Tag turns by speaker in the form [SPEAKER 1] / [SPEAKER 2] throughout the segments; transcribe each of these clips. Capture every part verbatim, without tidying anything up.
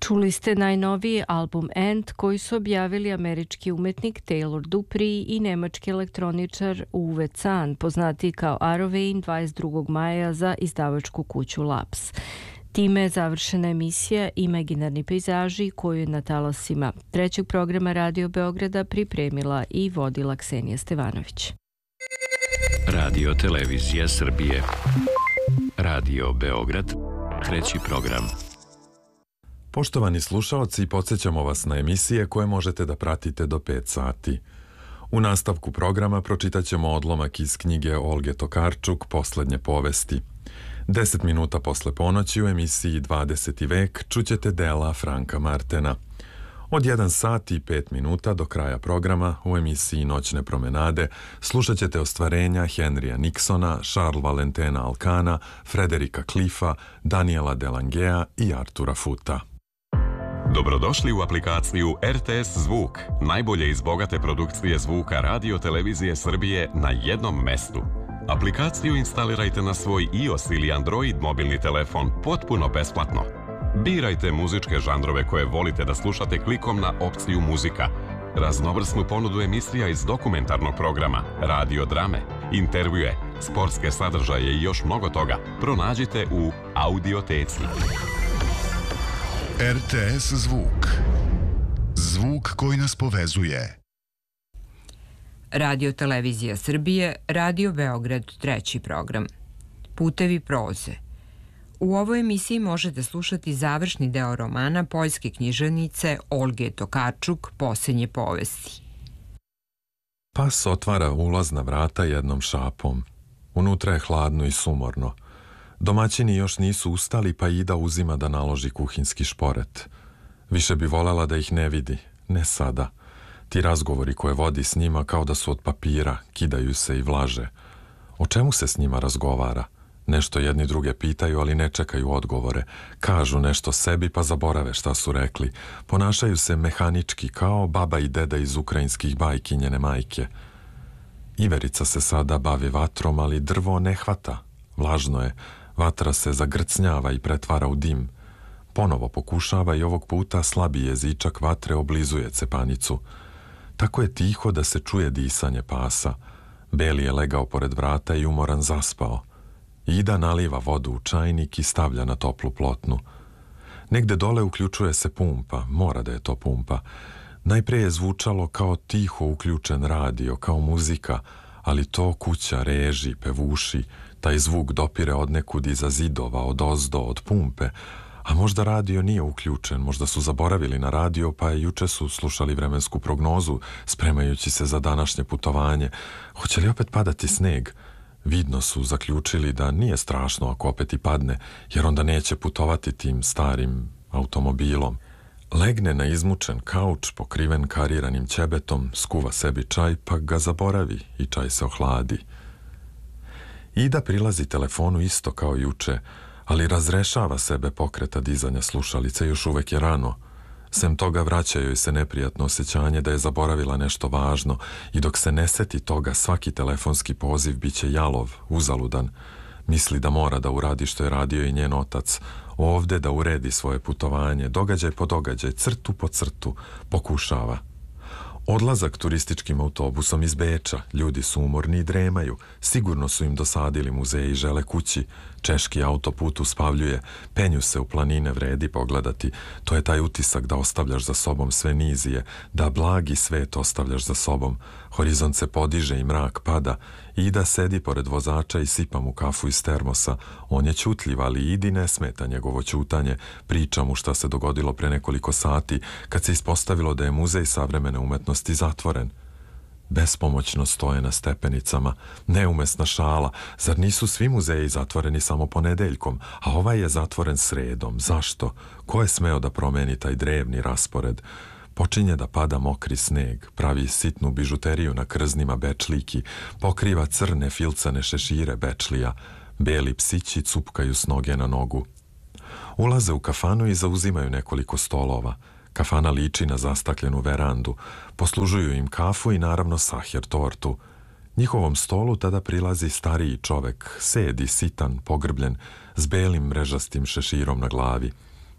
[SPEAKER 1] Čuli ste najnoviji album End koji su objavili američki umetnik Taylor Dupree i nemački elektroničar Uwe Zahn, poznati kao Arovejn, dvadeset drugog maja za izdavačku kuću Laps. Time je završena emisija Imaginarni pejzaži koju je na talasima trećeg programa Radio Beograda pripremila i vodila Ksenija Stevanović.
[SPEAKER 2] Radio Televizija Srbije. Radio Beograd, treći program.
[SPEAKER 3] Poštovani slušaoci, podsjećamo vas na emisije koje možete da pratite do pet sati. U nastavku programa pročitat ćemo odlomak iz knjige Olge Tokarčuk Poslednje povesti. Deset minuta posle ponoći u emisiji dvadeseti vek čućete dela Franka Martena. Od jedan sat i pet minuta do kraja programa u emisiji Noćne promenade slušat ćete ostvarenja Henrya Nixona, Charles Valentena Alcana, Frederika Cliffa, Daniela Delangea i Artura Futa.
[SPEAKER 4] Dobrodošli u aplikaciju R T S Zvuk, najbolje iz bogate produkcije zvuka Radio Televizije Srbije na jednom mestu. Aplikaciju instalirajte na svoj iOS ili Android mobilni telefon potpuno besplatno. Birajte muzičke žanrove koje volite da slušate klikom na opciju muzika. Raznovrsnu ponudu emisija iz dokumentarnog programa, radio drame, intervjue, sportske sadržaje i još mnogo toga pronađite u Audioteci.
[SPEAKER 5] R T S Zvuk. Zvuk koji nas povezuje.
[SPEAKER 6] Radio Televizija Srbije, Radio Beograd, treći program. Putevi proze. U ovoj emisiji možete slušati završni deo romana poljske književnice Olge Tokarčuk Posljednje povesti.
[SPEAKER 3] Pas otvara ulazna vrata jednom šapom. Unutra je hladno i sumorno. Domaćini još nisu ustali, pa Ida uzima da naloži kuhinski šporet. Više bi volela da ih ne vidi, ne sada. Ti razgovori koje vodi s njima kao da su od papira, kidaju se i vlaže. O čemu se s njima razgovara? Nešto jedni druge pitaju, ali ne čekaju odgovore. Kažu nešto sebi, pa zaborave šta su rekli. Ponašaju se mehanički, kao baba i deda iz ukrajinskih bajki njene majke. Iverica se sada bavi vatrom, ali drvo ne hvata. Vlažno je. Vatra se zagrcnjava i pretvara u dim. Ponovo pokušava i ovog puta slabi jezičak vatre oblizuje cepanicu. Tako je tiho da se čuje disanje pasa. Beli je legao pored vrata i umoran zaspao. Ida naliva vodu u čajnik i stavlja na toplu plotnu. Negde dole uključuje se pumpa, mora da je to pumpa. Najpre je zvučalo kao tiho uključen radio, kao muzika, ali to kuća reži, pevuši, taj zvuk dopire od nekud iza zidova, od ozdo, od pumpe, a možda radio nije uključen, možda su zaboravili na radio, pa juče su slušali vremensku prognozu, spremajući se za današnje putovanje. Hoće li opet padati sneg? Vidno su zaključili da nije strašno ako opet i padne, jer onda neće putovati tim starim automobilom. Legne na izmučen kauč, pokriven kariranim ćebetom, skuva sebi čaj, pa ga zaboravi i čaj se ohladi. Ida prilazi telefonu isto kao juče, ali razrešava sebe pokreta dizanja slušalice, još uvek je rano. Sem toga vraća joj se neprijatno osjećanje da je zaboravila nešto važno i dok se ne seti toga svaki telefonski poziv biće jalov, uzaludan. Misli da mora da uradi što je radio i njen otac, ovde da uredi svoje putovanje, događaj po događaj, crtu po crtu, pokušava. Odlazak turističkim autobusom iz Beča, ljudi su umorni i dremaju, sigurno su im dosadili muzeji i žele kući, češki autoput uspavljuje, penju se u planine, vredi pogledati, to je taj utisak da ostavljaš za sobom sve nizije, da blagi svet ostavljaš za sobom, horizont se podiže i mrak pada, Ida sedi pored vozača i sipa mu kafu iz termosa, on je ćutljiv, ali Idi ne smeta njegovo ćutanje, priča mu šta se dogodilo pre nekoliko sati, kad se ispostavilo da je muzej savremene umetnosti zatvoren. Bespomoćno stoje na stepenicama, neumesna šala, zar nisu svi muzeji zatvoreni samo ponedeljkom, a ovaj je zatvoren sredom, zašto? Ko je smeo da promeni taj drevni raspored? Počinje da pada mokri sneg, pravi sitnu bižuteriju na krznima bečlijki, pokriva crne filcane šešire bečlija, beli psići cupkaju s noge na nogu. Ulaze u kafanu i zauzimaju nekoliko stolova. Kafana liči na zastakljenu verandu, poslužuju im kafu i naravno saher tortu. Njihovom stolu tada prilazi stariji čovek, sedi, sitan, pogrbljen, s belim mrežastim šeširom na glavi.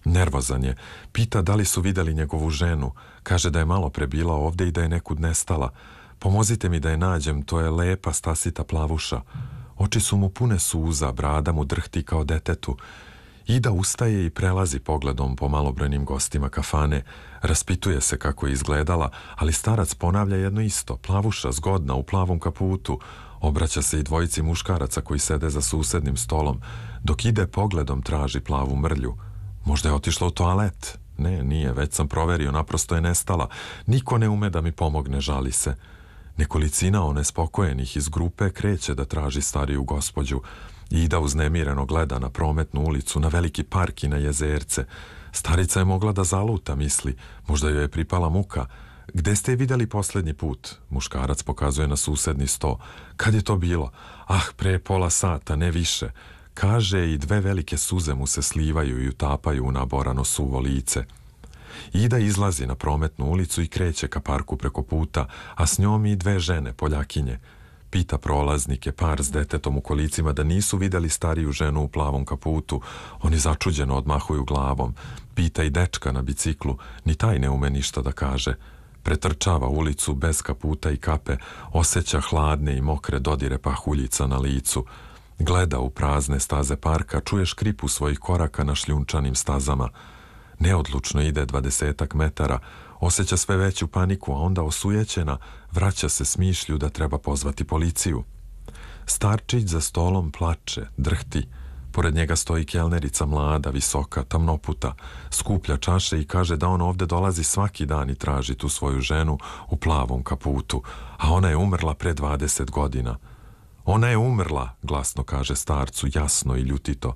[SPEAKER 3] Nervozan je. Pita da li su videli njegovu ženu. Kaže da je malo pre bila ovde i da je nekud nestala. Pomozite mi da je nađem, to je lepa stasita plavuša. Oči su mu pune suza, brada mu drhti kao detetu. Ida ustaje i prelazi pogledom po malobrojnim gostima kafane. Raspituje se kako je izgledala, ali starac ponavlja jedno isto. Plavuša, zgodna, u plavom kaputu. Obraća se i dvojici muškaraca koji sede za susednim stolom. Dok ide pogledom traži plavu mrlju. Možda je otišla u toalet. Ne, nije, već sam proverio, naprosto je nestala. Niko ne ume da mi pomogne, žali se. Nekolicina onespokojenih iz grupe kreće da traži stariju gospođu. Ida uznemireno gleda na prometnu ulicu, na veliki park i na jezerce. Starica je mogla da zaluta, misli. Možda joj je pripala muka. Gde ste je vidjeli posljednji put? Muškarac pokazuje na susedni sto. Kad je to bilo? Ah, pre pola sata, ne više. Kaže i dve velike suze mu se slivaju i utapaju u naborano suvo lice. Ida izlazi na prometnu ulicu i kreće ka parku preko puta, a s njom i dve žene, Poljakinje. Pita prolaznike, par s detetom u kolicima, da nisu vidjeli stariju ženu u plavom kaputu. Oni začuđeno odmahuju glavom. Pita i dečka na biciklu, ni taj ne ume ništa da kaže. Pretrčava ulicu bez kaputa i kape, osjeća hladne i mokre dodire pahuljica na licu. Gleda u prazne staze parka, čuje škripu svojih koraka na šljunčanim stazama. Neodlučno ide dvadesetak metara, osjeća sve veću paniku, a onda osujećena vraća se s mišlju da treba pozvati policiju. Starčić za stolom plače, drhti. Pored njega stoji kelnerica mlada, visoka, tamnoputa, skuplja čaše i kaže da on ovde dolazi svaki dan i traži tu svoju ženu u plavom kaputu, a ona je umrla pre dvadeset godina. Ona je umrla, glasno kaže starcu, jasno i ljutito.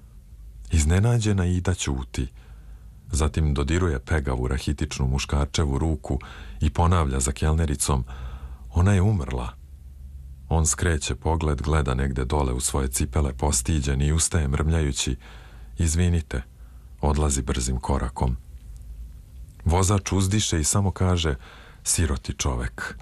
[SPEAKER 3] Iznenađena Ida ćuti. Zatim dodiruje pegavu rahitičnu muškarčevu ruku i ponavlja za kelnericom, ona je umrla. On skreće pogled, gleda negde dole u svoje cipele postiđen i ustaje mrmljajući, izvinite, odlazi brzim korakom. Vozač uzdiše i samo kaže, siroti čovek.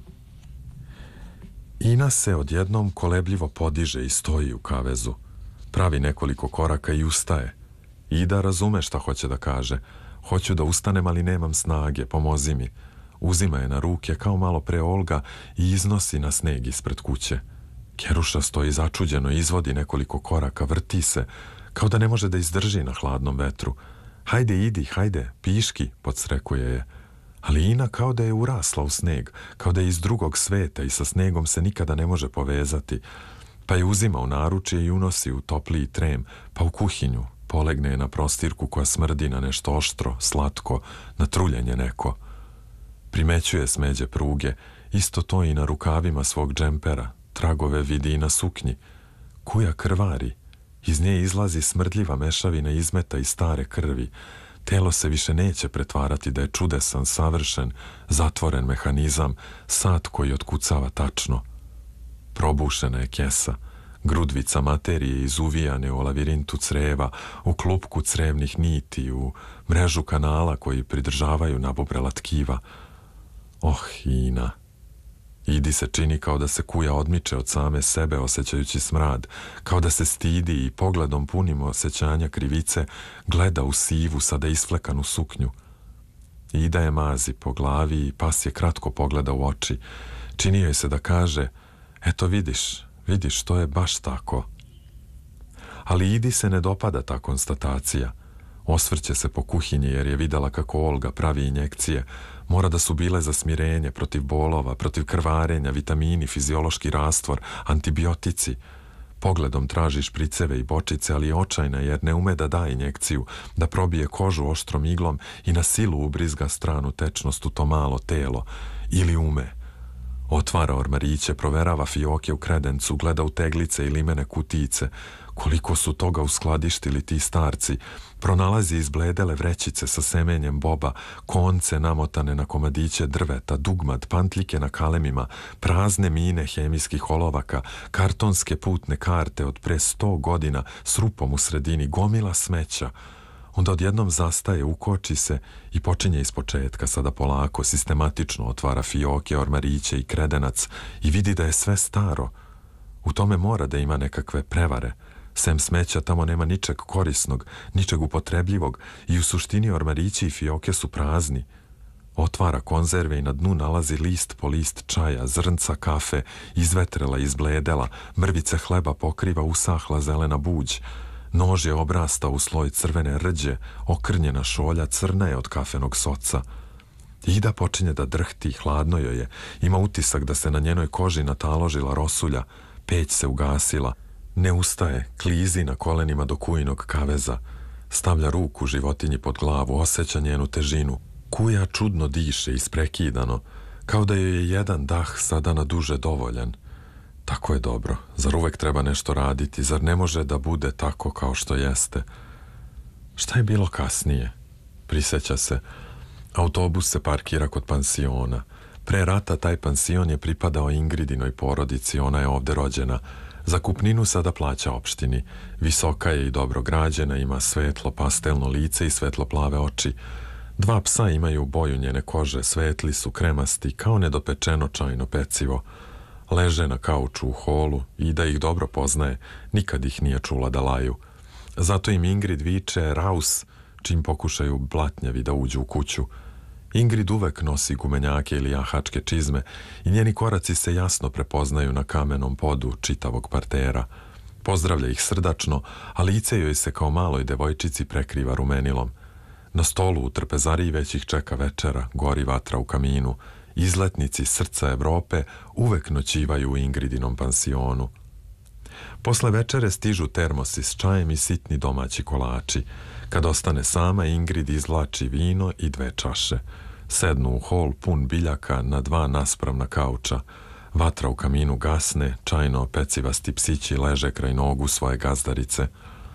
[SPEAKER 3] Ina se odjednom kolebljivo podiže i stoji u kavezu. Pravi nekoliko koraka i ustaje. Ida razume šta hoće da kaže. Hoću da ustanem, ali nemam snage, pomozi mi. Uzima je na ruke kao malo pre Olga i iznosi na sneg ispred kuće. Keruša stoji začuđeno, izvodi nekoliko koraka, vrti se, kao da ne može da izdrži na hladnom vetru. Hajde, idi, hajde, piški, podsrekuje je. Ali Ina kao da je urasla u sneg, kao da je iz drugog sveta i sa snegom se nikada ne može povezati. Pa je uzima u naručje i unosi u topliji trem, pa u kuhinju, polegne je na prostirku koja smrdi na nešto oštro, slatko, na truljenje neko. Primećuje smeđe pruge, isto to i na rukavima svog džempera, tragove vidi i na suknji. Kuja krvari, iz nje izlazi smrdljiva mešavina izmeta i stare krvi. Telo se više neće pretvarati da je čudesan, savršen, zatvoren mehanizam, sat koji otkucava tačno. Probušena je kesa, grudvica materije izuvijane u lavirintu creva, u klupku crevnih niti, u mrežu kanala koji pridržavaju nabubrela tkiva. Oh, Ina. Idi se čini kao da se kuja odmiče od same sebe osjećajući smrad, kao da se stidi i pogledom punim osjećanja krivice gleda u sivu, sada isflekanu suknju. Ida je mazi po glavi i pas je kratko pogleda u oči. Čini joj se da kaže, eto vidiš, vidiš, to je baš tako. Ali Idi se ne dopada ta konstatacija. Osvrće se po kuhinji jer je videla kako Olga pravi injekcije. Mora da su bile za smirenje, protiv bolova, protiv krvarenja, vitamini, fiziološki rastvor, antibiotici. Pogledom traži špriceve i bočice, ali je očajna jer ne ume da da injekciju, da probije kožu oštrom iglom i na silu ubrizga stranu tečnost u to malo telo. Ili ume. Otvara ormariće, proverava fioke u kredencu, gleda u teglice i limene kutijice. Koliko su toga uskladištili ti starci. Pronalazi izbledele vrećice sa semenjem boba, konce namotane na komadiće drveta, dugmad, pantljike na kalemima, prazne mine hemijskih olovaka, kartonske putne karte od pre sto godina s rupom u sredini, gomila smeća. Onda odjednom zastaje, ukoči se i počinje ispočetka, sada polako, sistematično otvara fioke, ormariće i kredenac i vidi da je sve staro. U tome mora da ima nekakve prevare. Sem smeća tamo nema ničeg korisnog, ničeg upotrebljivog i u suštini ormarići i fioke su prazni. Otvara konzerve i na dnu nalazi list po list čaja, zrnca kafe, izvetrela, izbledela, mrvice hleba pokriva usahla zelena buđ. Nož je obrastao u sloj crvene rđe, okrnjena šolja crna je od kafenog soca. Ida počinje da drhti, hladno joj je, ima utisak da se na njenoj koži nataložila rosulja, peć se ugasila. Ne ustaje, klizi na kolenima do kujinog kaveza, stavlja ruku životinji pod glavu, osjeća njenu težinu. Kuja čudno diše, isprekidano, kao da joj je jedan dah sada na duže dovoljan. Tako je dobro, zar uvek treba nešto raditi, zar ne može da bude tako kao što jeste? Šta je bilo kasnije? Priseća se. Autobus se parkira kod pansiona. Pre rata taj pansion je pripadao Ingridinoj porodici, ona je ovde rođena. Zakupninu sada plaća opštini. Visoka je i dobro građena, ima svetlo pastelno lice i svetlo plave oči. Dva psa imaju boju njene kože, svetli su, kremasti, kao nedopečeno čajno pecivo. Leže na kauču u holu i da ih dobro poznaje, nikad ih nije čula da laju. Zato im Ingrid viče raus, čim pokušaju blatnjavi da uđu u kuću. Ingrid uvek nosi gumenjake ili jahačke čizme i njeni koraci se jasno prepoznaju na kamenom podu čitavog partera. Pozdravlja ih srdačno, a lice joj se kao maloj devojčici prekriva rumenilom. Na stolu u trpezariji već ih čeka večera, gori vatra u kaminu. Izletnici srca Evrope uvek noćivaju u Ingridinom pansionu. Posle večere stižu termosi s čajem i sitni domaći kolači. Kad ostane sama, Ingrid izvlači vino i dve čaše. Sednu u hol pun biljaka na dva naspravna kauča. Vatra u kaminu gasne, čajno pecivasti psići leže kraj nogu svoje gazdarice.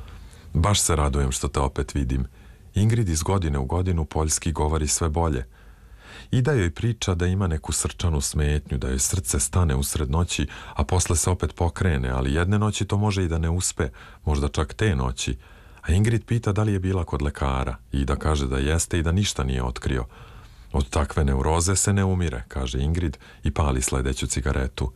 [SPEAKER 3] Baš se radujem što te opet vidim. Ingrid iz godine u godinu poljski govori sve bolje. Ida joj priča da ima neku srčanu smetnju, da joj srce stane usred noći, a posle se opet pokrene, ali jedne noći to može i da ne uspe, možda čak te noći. A Ingrid pita da li je bila kod lekara. Ida kaže da jeste i da ništa nije otkrio. Od takve neuroze se ne umire, kaže Ingrid i pali sledeću cigaretu.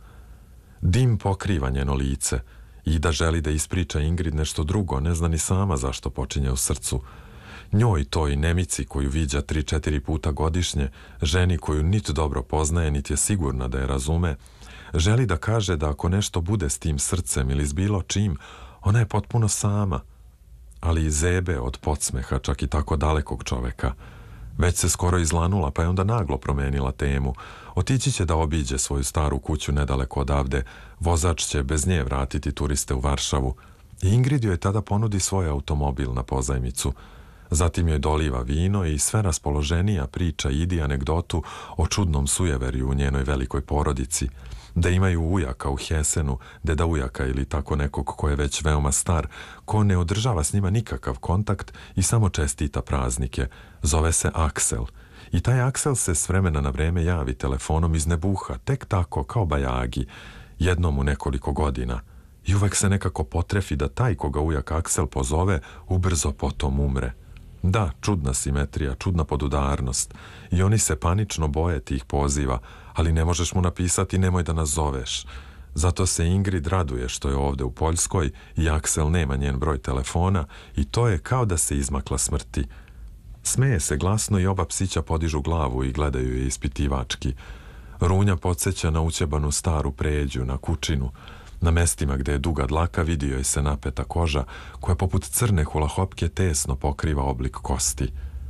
[SPEAKER 3] Dim pokriva njeno lice. Ida želi da ispriča Ingrid nešto drugo, ne zna ni sama zašto počinje u srcu. Njoj toj nemici koju viđa tri, četiri puta godišnje, ženi koju niti dobro poznaje, niti je sigurna da je razume, želi da kaže da ako nešto bude s tim srcem ili s bilo čim, ona je potpuno sama. Ali i zebe od podsmeha čak i tako dalekog čoveka. Već se skoro izlanula, pa je onda naglo promenila temu. Otići će da obiđe svoju staru kuću nedaleko odavde, vozač će bez nje vratiti turiste u Varšavu. I Ingrid joj tada ponudi svoj automobil na pozajmicu. Zatim joj doliva vino i sve raspoloženija priča Idi anegdotu o čudnom sujeverju u njenoj velikoj porodici, da imaju ujaka u Hesenu, deda ujaka ili tako nekog ko je već veoma star, ko ne održava s njima nikakav kontakt i samo čestita praznike. Zove se Aksel. I taj Aksel se s vremena na vreme javi telefonom iz nebuha, tek tako, kao bajagi, jednom u nekoliko godina. I uvek se nekako potrefi da taj koga ujak Aksel pozove, ubrzo potom umre. Da, čudna simetrija, čudna podudarnost. I oni se panično boje tih poziva, ali ne možeš mu napisati nemoj da nas zoveš. Zato se Ingrid raduje što je ovde u Poljskoj i Aksel nema njen broj telefona i to je kao da se izmakla smrti. Smeje se glasno i oba psića podižu glavu i gledaju je ispitivački. Runja podsjeća na ućebanu staru pređu, na kučinu. Na mestima gde je duga dlaka vidio je se napeta koža koja poput crne hulahopke tesno pokriva oblik kosti.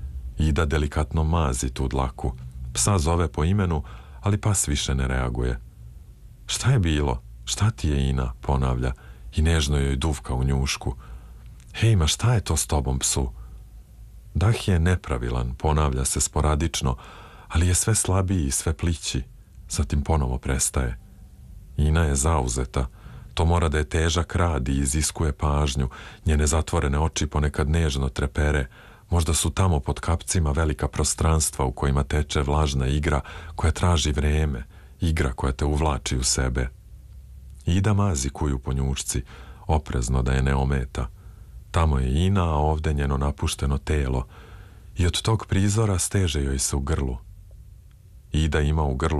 [SPEAKER 3] Ida delikatno mazi tu dlaku. Psa zove po imenu, ali pas više ne reaguje. Šta je bilo? Šta ti je, Ina? Ponavlja i nežno joj duvka u njušku. Hej, ma šta je to s tobom, psu? Dah je nepravilan, ponavlja se sporadično, ali je sve slabiji i sve plići. Zatim ponovo prestaje. Ina je zauzeta. To mora da je težak rad i iziskuje pažnju. Njene zatvorene oči ponekad nežno trepere. Možda su tamo pod kapcima velika prostranstva u kojima teče vlažna igra koja traži vreme, igra koja te uvlači u sebe. Ida mazi kuju po njušci, oprezno da je ne ometa. Tamo je Ina, a ovde njeno napušteno telo. I od tog prizora steže joj se u grlu. Ida ima u grlu